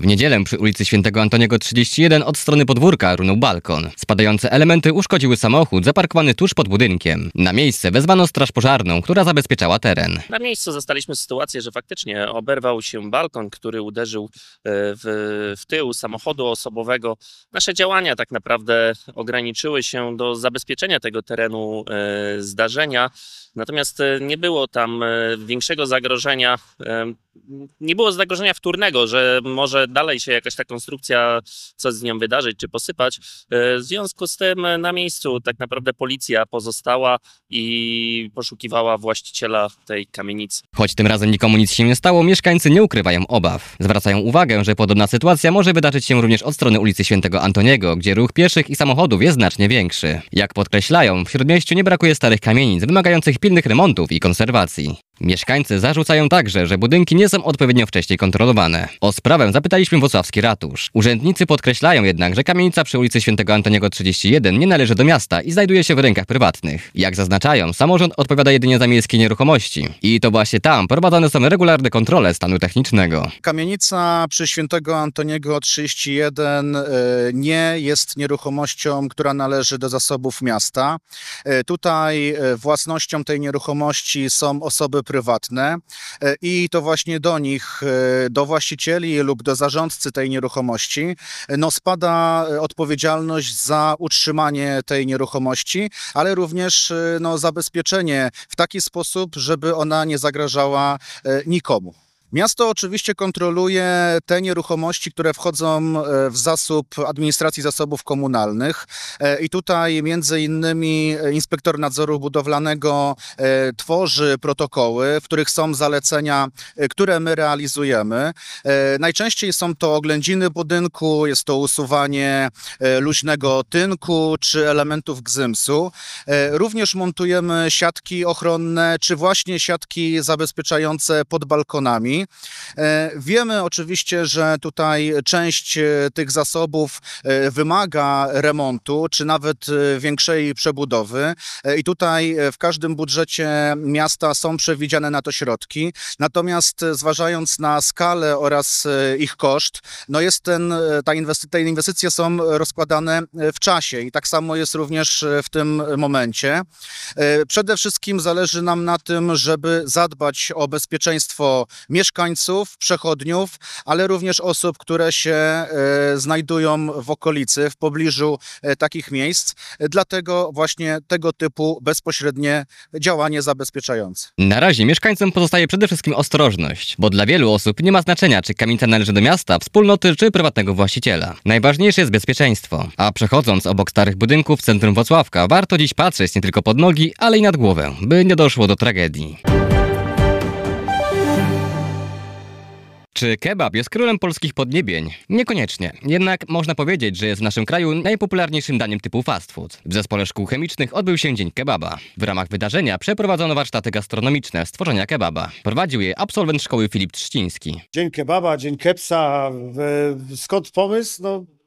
W niedzielę przy ulicy Świętego Antoniego 31 od strony podwórka runął balkon. Spadające elementy uszkodziły samochód zaparkowany tuż pod budynkiem. Na miejsce wezwano straż pożarną, która zabezpieczała teren. Na miejscu zastaliśmy sytuację, że faktycznie oberwał się balkon, który uderzył w tył samochodu osobowego. Nasze działania tak naprawdę ograniczyły się do zabezpieczenia tego terenu zdarzenia. Natomiast nie było tam większego zagrożenia, nie było zagrożenia wtórnego, że może dalej się jakaś ta konstrukcja, coś z nią wydarzyć czy posypać. W związku z tym na miejscu tak naprawdę policja pozostała i poszukiwała właściciela tej kamienicy. Choć tym razem nikomu nic się nie stało, mieszkańcy nie ukrywają obaw. Zwracają uwagę, że podobna sytuacja może wydarzyć się również od strony ulicy Świętego Antoniego, gdzie ruch pieszych i samochodów jest znacznie większy. Jak podkreślają, w Śródmieściu nie brakuje starych kamienic wymagających pilnych remontów i konserwacji. Mieszkańcy zarzucają także, że budynki nie są odpowiednio wcześniej kontrolowane. O sprawę zapytaliśmy wrocławski ratusz. Urzędnicy podkreślają jednak, że kamienica przy ulicy Świętego Antoniego 31 nie należy do miasta i znajduje się w rękach prywatnych. Jak zaznaczają, samorząd odpowiada jedynie za miejskie nieruchomości. I to właśnie tam prowadzone są regularne kontrole stanu technicznego. Kamienica przy Świętego Antoniego 31 nie jest nieruchomością, która należy do zasobów miasta. Tutaj własnością tej nieruchomości są osoby prywatne i to właśnie do nich, do właścicieli lub do zarządcy tej nieruchomości spada odpowiedzialność za utrzymanie tej nieruchomości, ale również zabezpieczenie w taki sposób, żeby ona nie zagrażała nikomu. Miasto oczywiście kontroluje te nieruchomości, które wchodzą w zasób administracji zasobów komunalnych i tutaj między innymi inspektor nadzoru budowlanego tworzy protokoły, w których są zalecenia, które my realizujemy. Najczęściej są to oględziny budynku, jest to usuwanie luźnego tynku czy elementów gzymsu. Również montujemy siatki ochronne czy właśnie siatki zabezpieczające pod balkonami. Wiemy oczywiście, że tutaj część tych zasobów wymaga remontu, czy nawet większej przebudowy i tutaj w każdym budżecie miasta są przewidziane na to środki. Natomiast zważając na skalę oraz ich koszt, te inwestycje są rozkładane w czasie i tak samo jest również w tym momencie. Przede wszystkim zależy nam na tym, żeby zadbać o bezpieczeństwo mieszkańców, przechodniów, ale również osób, które się znajdują w okolicy, w pobliżu takich miejsc. Dlatego właśnie tego typu bezpośrednie działanie zabezpieczające. Na razie mieszkańcom pozostaje przede wszystkim ostrożność, bo dla wielu osób nie ma znaczenia, czy kamienica należy do miasta, wspólnoty czy prywatnego właściciela. Najważniejsze jest bezpieczeństwo, a przechodząc obok starych budynków w centrum Wrocławka, warto dziś patrzeć nie tylko pod nogi, ale i nad głowę, by nie doszło do tragedii. Czy kebab jest królem polskich podniebień? Niekoniecznie. Jednak można powiedzieć, że jest w naszym kraju najpopularniejszym daniem typu fast food. W Zespole Szkół Chemicznych odbył się Dzień Kebaba. W ramach wydarzenia przeprowadzono warsztaty gastronomiczne z tworzenia kebaba. Prowadził je absolwent szkoły Filip Trzciński. Dzień kebaba, dzień kepsa. Skąd pomysł?